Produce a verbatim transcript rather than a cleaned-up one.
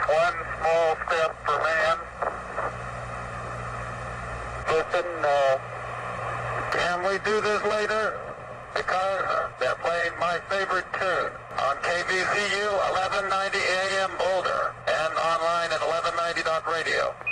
one small step for man. Listen, uh, can we do this later? Because they're playing my favorite tune on K B C U eleven ninety A M Boulder and online at eleven ninety dot radio.